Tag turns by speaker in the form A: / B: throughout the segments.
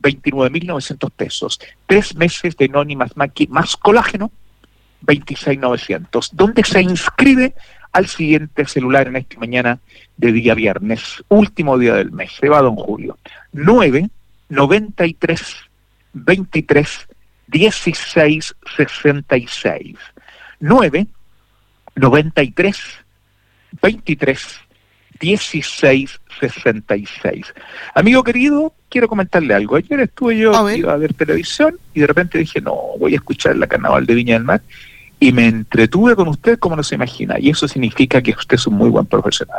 A: 29.900 pesos. 3 meses de Noni más Maki más colágeno, 26.900. ¿Dónde se inscribe? Al siguiente celular en esta mañana de día viernes, último día del mes. Se va don Julio. 993-23-16-66. 993-23-16-66. Amigo querido, quiero comentarle algo. Ayer estuve yo, iba a ver televisión y de repente dije, no, voy a escuchar la Carnaval de Viña del Mar. Y me entretuve con usted como no se imagina. Y eso significa que usted es un muy buen profesional.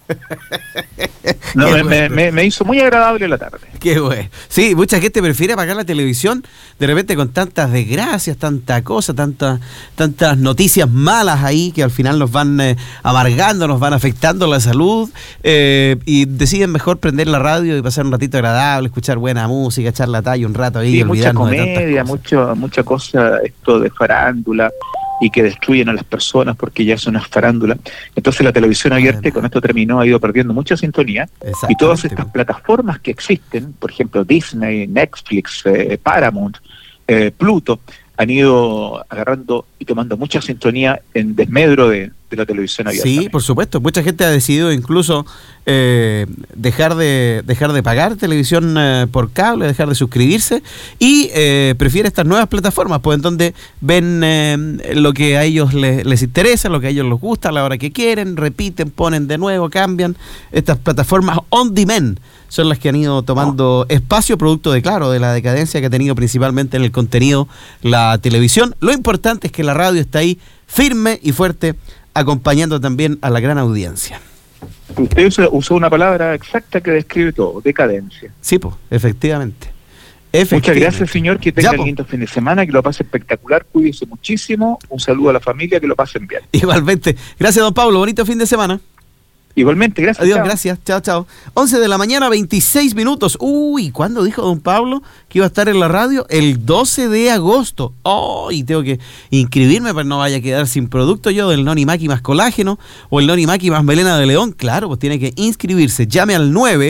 A: No, me hizo muy agradable la tarde.
B: Qué bueno. Sí, mucha gente prefiere apagar la televisión de repente con tantas desgracias, tanta cosa, tantas noticias malas ahí que al final nos van amargando, nos van afectando la salud, y deciden mejor prender la radio y pasar un ratito agradable, escuchar buena música, echar la talla un rato ahí,
A: sí,
B: olvidarnos
A: mucha comedia,
B: de tantas cosas.
A: mucha cosa, esto de farándula, y que destruyen a las personas porque ya es una farándula. Entonces la televisión abierta, con esto terminó, ha ido perdiendo mucha sintonía, y todas estas plataformas que existen, por ejemplo Disney, Netflix, Paramount, Pluto, han ido agarrando y tomando mucha sintonía en desmedro de la televisión abierta.
B: Sí, por supuesto. Mucha gente ha decidido incluso dejar de pagar televisión por cable, dejar de suscribirse, y prefiere estas nuevas plataformas, pues en donde ven lo que a ellos les interesa, lo que a ellos les gusta, a la hora que quieren, repiten, ponen de nuevo, cambian. Estas plataformas on demand son las que han ido tomando espacio, producto de la decadencia que ha tenido principalmente en el contenido la televisión. Lo importante es que la radio está ahí firme y fuerte, acompañando también a la gran audiencia.
A: Usted usó una palabra exacta que describe todo: decadencia.
B: Sí, pues, efectivamente.
A: Muchas gracias, señor, que tenga lindo fin de semana, que lo pase espectacular, cuídese muchísimo, un saludo a la familia, que lo pasen bien.
B: Igualmente. Gracias, don Pablo, bonito fin de semana.
A: Igualmente, gracias.
B: Adiós, gracias. Chao. 11 de la mañana, 26 minutos. Uy, ¿cuándo dijo don Pablo que iba a estar en la radio? El 12 de agosto. Y tengo que inscribirme para no vaya a quedar sin producto yo del Noni Maki más colágeno o el Noni Maki más melena de león. Claro, pues tiene que inscribirse. Llame al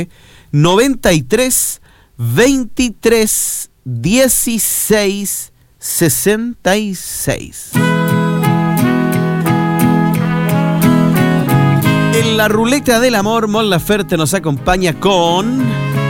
B: 993 23 16 66. En la ruleta del amor, Mon Laferte nos acompaña con